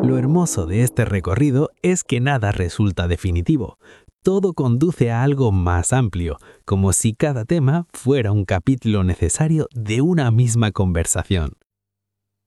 Lo hermoso de este recorrido es que nada resulta definitivo. Todo conduce a algo más amplio, como si cada tema fuera un capítulo necesario de una misma conversación.